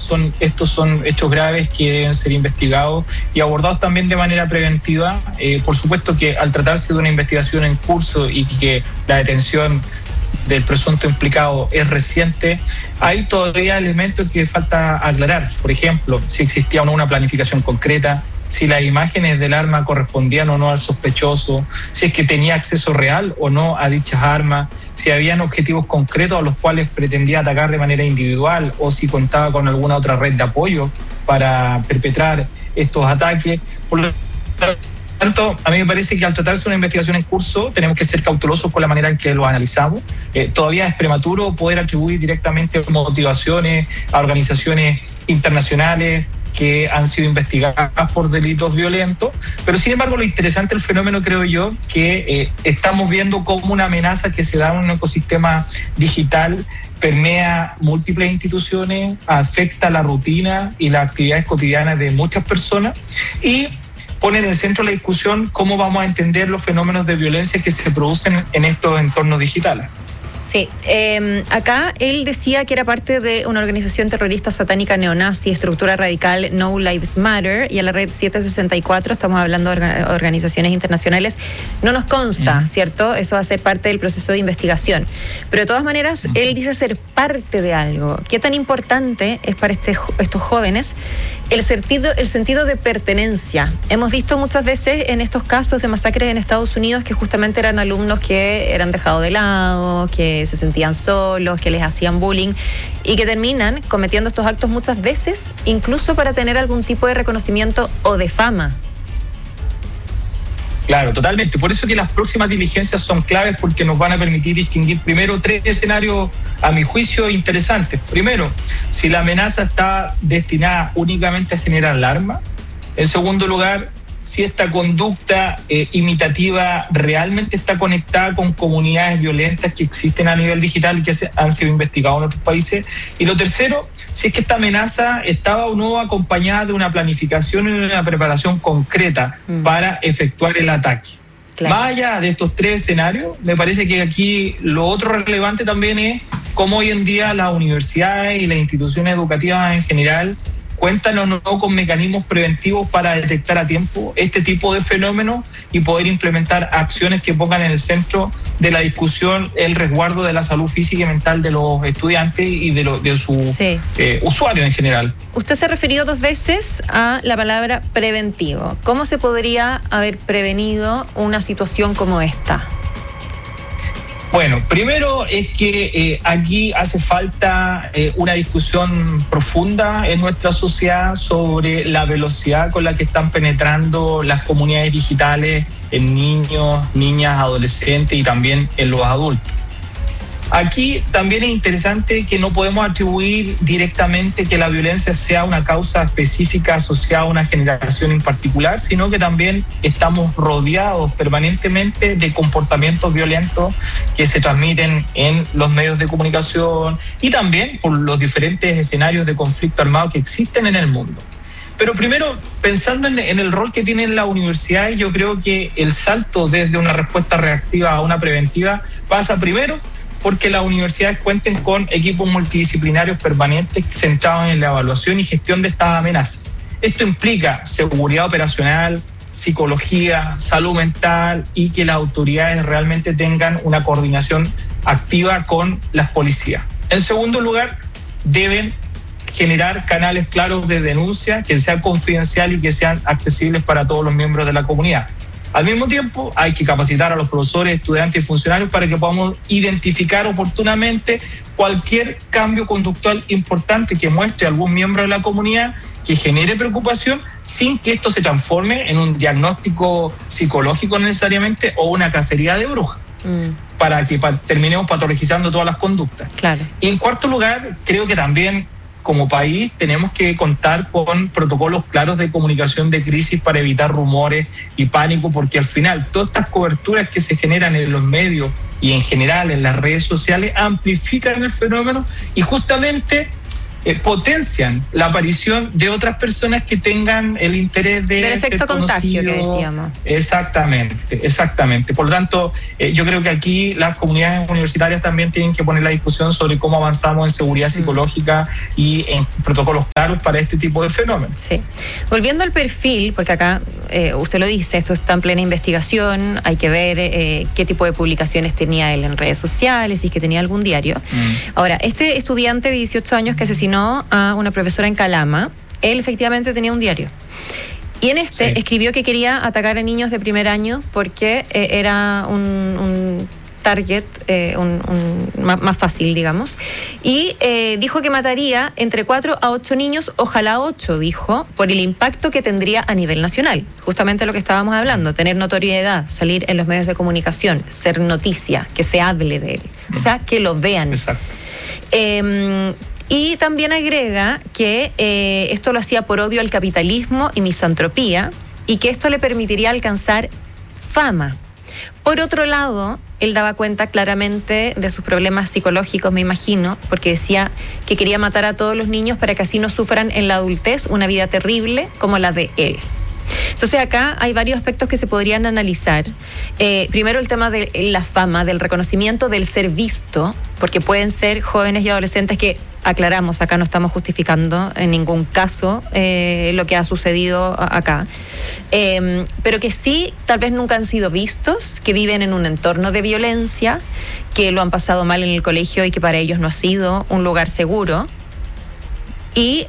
estos son hechos graves que deben ser investigados y abordados también de manera preventiva. Por supuesto que al tratarse de una investigación en curso y que la detención del presunto implicado es reciente, hay todavía elementos que falta aclarar. Por ejemplo, si existía o no una planificación concreta, si las imágenes del arma correspondían o no al sospechoso, si es que tenía acceso real o no a dichas armas, si habían objetivos concretos a los cuales pretendía atacar de manera individual o si contaba con alguna otra red de apoyo para perpetrar estos ataques. Por lo tanto, a mí me parece que al tratarse de una investigación en curso tenemos que ser cautelosos con la manera en que lo analizamos. Todavía es prematuro poder atribuir directamente motivaciones a organizaciones internacionales que han sido investigadas por delitos violentos, pero sin embargo lo interesante del fenómeno, creo yo, que estamos viendo cómo una amenaza que se da en un ecosistema digital permea múltiples instituciones, afecta la rutina y las actividades cotidianas de muchas personas y pone en el centro de la discusión cómo vamos a entender los fenómenos de violencia que se producen en estos entornos digitales. Sí, acá él decía que era parte de una organización terrorista satánica neonazi, estructura radical No Lives Matter, y a la red 764, estamos hablando de organizaciones internacionales, no nos consta, ¿cierto? Eso va a ser parte del proceso de investigación. Pero de todas maneras, él dice ser parte de algo. ¿Qué tan importante es para estos jóvenes el sentido de pertenencia? Hemos visto muchas veces en estos casos de masacres en Estados Unidos que justamente eran alumnos que eran dejados de lado, que se sentían solos, que les hacían bullying y que terminan cometiendo estos actos muchas veces, incluso para tener algún tipo de reconocimiento o de fama. Claro, totalmente. Por eso que las próximas diligencias son claves porque nos van a permitir distinguir primero 3 escenarios, a mi juicio, interesantes. Primero, si la amenaza está destinada únicamente a generar alarma. En segundo lugar, si esta conducta imitativa realmente está conectada con comunidades violentas que existen a nivel digital y que han sido investigados en otros países. Y lo tercero, si es que esta amenaza estaba o no acompañada de una planificación y una preparación concreta para efectuar el ataque. Claro. Más allá de estos 3 escenarios, me parece que aquí lo otro relevante también es cómo hoy en día las universidades y las instituciones educativas en general cuentan o no con mecanismos preventivos para detectar a tiempo este tipo de fenómenos y poder implementar acciones que pongan en el centro de la discusión el resguardo de la salud física y mental de los estudiantes y de sus usuarios en general. Usted se refirió 2 veces a la palabra preventivo. ¿Cómo se podría haber prevenido una situación como esta? Bueno, primero es que aquí hace falta una discusión profunda en nuestra sociedad sobre la velocidad con la que están penetrando las comunidades digitales en niños, niñas, adolescentes y también en los adultos. Aquí también es interesante que no podemos atribuir directamente que la violencia sea una causa específica asociada a una generación en particular, sino que también estamos rodeados permanentemente de comportamientos violentos que se transmiten en los medios de comunicación y también por los diferentes escenarios de conflicto armado que existen en el mundo. Pero primero, pensando en el rol que tienen las universidades, yo creo que el salto desde una respuesta reactiva a una preventiva pasa primero porque las universidades cuenten con equipos multidisciplinarios permanentes centrados en la evaluación y gestión de estas amenazas. Esto implica seguridad operacional, psicología, salud mental y que las autoridades realmente tengan una coordinación activa con las policías. En segundo lugar, deben generar canales claros de denuncia que sean confidenciales y que sean accesibles para todos los miembros de la comunidad. Al mismo tiempo, hay que capacitar a los profesores, estudiantes y funcionarios para que podamos identificar oportunamente cualquier cambio conductual importante que muestre a algún miembro de la comunidad que genere preocupación sin que esto se transforme en un diagnóstico psicológico necesariamente o una cacería de brujas. Para que terminemos patologizando todas las conductas. Claro. Y en cuarto lugar, creo que también como país tenemos que contar con protocolos claros de comunicación de crisis para evitar rumores y pánico, porque al final todas estas coberturas que se generan en los medios y en general en las redes sociales amplifican el fenómeno y justamente potencian la aparición de otras personas que tengan el interés de del efecto contagio que decíamos. Exactamente. Por lo tanto, yo creo que aquí las comunidades universitarias también tienen que poner la discusión sobre cómo avanzamos en seguridad psicológica y en protocolos claros para este tipo de fenómenos. Sí. Volviendo al perfil, porque acá usted lo dice, esto está en plena investigación, hay que ver qué tipo de publicaciones tenía él en redes sociales, si es que tenía algún diario. Ahora, este estudiante de 18 años que asesinó a una profesora en Calama, él efectivamente tenía un diario. Y en este escribió que quería atacar a niños de primer año porque era un target más fácil, digamos. Y dijo que mataría entre 4 a 8 niños, ojalá 8, dijo, por el impacto que tendría a nivel nacional. Justamente lo que estábamos hablando, tener notoriedad, salir en los medios de comunicación, ser noticia, que se hable de él. O sea, que lo vean. Exacto. Y también agrega que esto lo hacía por odio al capitalismo y misantropía y que esto le permitiría alcanzar fama. Por otro lado, él daba cuenta claramente de sus problemas psicológicos, me imagino, porque decía que quería matar a todos los niños para que así no sufran en la adultez una vida terrible como la de él. Entonces acá hay varios aspectos que se podrían analizar. Primero el tema de la fama, del reconocimiento, del ser visto, porque pueden ser jóvenes y adolescentes que, aclaramos, acá no estamos justificando en ningún caso lo que ha sucedido acá, pero que sí tal vez nunca han sido vistos, que viven en un entorno de violencia, que lo han pasado mal en el colegio y que para ellos no ha sido un lugar seguro. Y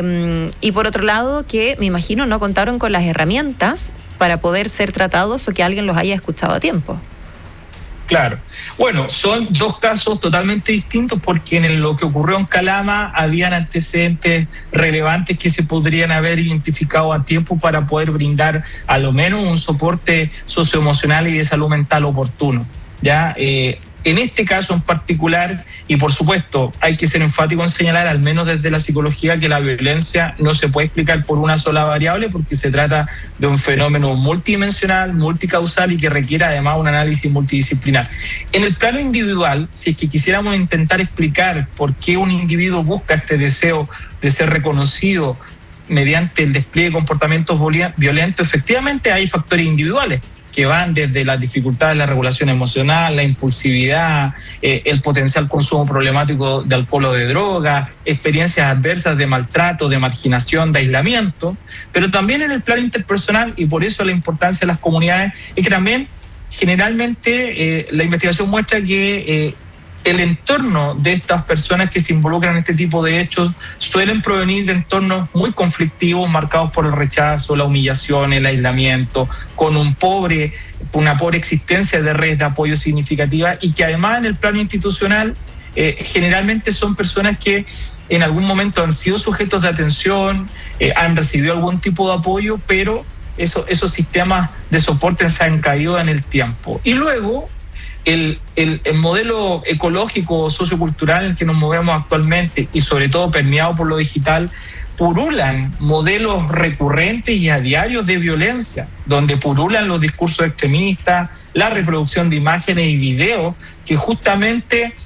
por otro lado, que me imagino no contaron con las herramientas para poder ser tratados o que alguien los haya escuchado a tiempo. Claro. Bueno, son dos casos totalmente distintos porque en lo que ocurrió en Calama habían antecedentes relevantes que se podrían haber identificado a tiempo para poder brindar a lo menos un soporte socioemocional y de salud mental oportuno. ¿Ya? En este caso en particular, y por supuesto hay que ser enfático en señalar, al menos desde la psicología, que la violencia no se puede explicar por una sola variable porque se trata de un fenómeno multidimensional, multicausal y que requiere además un análisis multidisciplinar. En el plano individual, si es que quisiéramos intentar explicar por qué un individuo busca este deseo de ser reconocido mediante el despliegue de comportamientos violentos, efectivamente hay factores individuales que van desde las dificultades de la regulación emocional, la impulsividad, el potencial consumo problemático de alcohol o de drogas, experiencias adversas de maltrato, de marginación, de aislamiento, pero también en el plano interpersonal, y por eso la importancia de las comunidades, es que también generalmente la investigación muestra que el entorno de estas personas que se involucran en este tipo de hechos suelen provenir de entornos muy conflictivos, marcados por el rechazo, la humillación, el aislamiento, con una pobre existencia de redes de apoyo significativa y que además en el plano institucional generalmente son personas que en algún momento han sido sujetos de atención, han recibido algún tipo de apoyo, pero esos sistemas de soporte se han caído en el tiempo. Y luego el modelo ecológico, sociocultural en el que nos movemos actualmente y sobre todo permeado por lo digital, purulan modelos recurrentes y a diario de violencia, donde purulan los discursos extremistas, la reproducción de imágenes y videos que justamente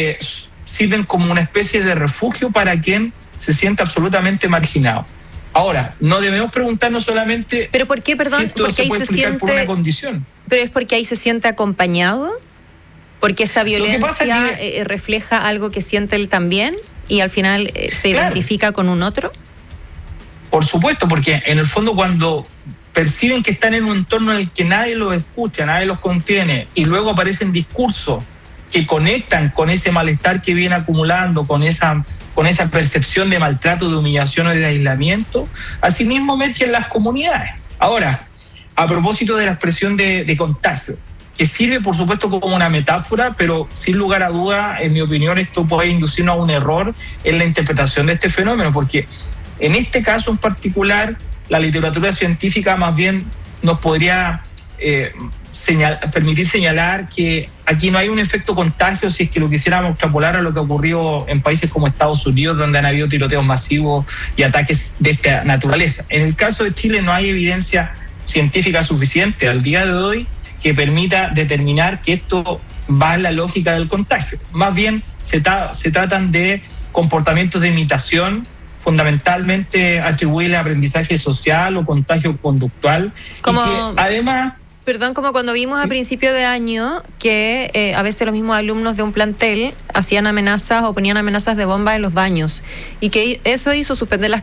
sirven como una especie de refugio para quien se siente absolutamente marginado. Ahora, no debemos preguntarnos solamente... ¿Pero por qué, perdón? Si esto porque se ahí puede se explicar siente... por una condición. ¿Pero es porque ahí se siente acompañado? ¿Porque esa violencia refleja algo que siente él también y al final se identifica con un otro? Por supuesto, porque en el fondo cuando perciben que están en un entorno en el que nadie los escucha, nadie los contiene, y luego aparecen discursos que conectan con ese malestar que viene acumulando, con esa percepción de maltrato, de humillación o de aislamiento, asimismo emergen las comunidades. Ahora, a propósito de la expresión de contagio, que sirve por supuesto como una metáfora, pero sin lugar a duda, en mi opinión, esto puede inducirnos a un error en la interpretación de este fenómeno, porque en este caso en particular, la literatura científica más bien nos podría permitir señalar que aquí no hay un efecto contagio si es que lo quisiéramos extrapolar a lo que ocurrió en países como Estados Unidos, donde han habido tiroteos masivos y ataques de esta naturaleza. En el caso de Chile no hay evidencia científica suficiente al día de hoy que permita determinar que esto va en la lógica del contagio. Más bien se tratan de comportamientos de imitación, fundamentalmente atribuible a aprendizaje social o contagio conductual. Como, y que además... Perdón, como cuando vimos a principio de año que a veces los mismos alumnos de un plantel hacían amenazas o ponían amenazas de bomba en los baños y que eso hizo suspender las